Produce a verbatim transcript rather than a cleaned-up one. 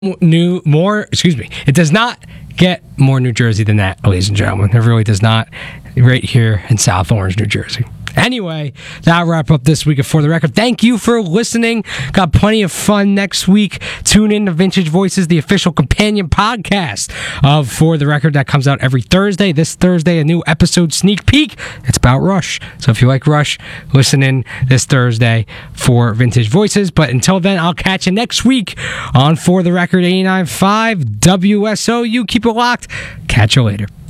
new more excuse me it does not get more New Jersey than that, ladies and gentlemen. It really does not. Right here in South Orange, New Jersey. Anyway, that'll wrap up this week of For the Record. Thank you for listening. Got plenty of fun next week. Tune in to Vintage Voices, the official companion podcast of For the Record that comes out every Thursday. This Thursday, a new episode sneak peek. It's about Rush. So if you like Rush, listen in this Thursday for Vintage Voices. But until then, I'll catch you next week on For the Record eighty-nine point five W S O U. Keep it locked. Catch you later.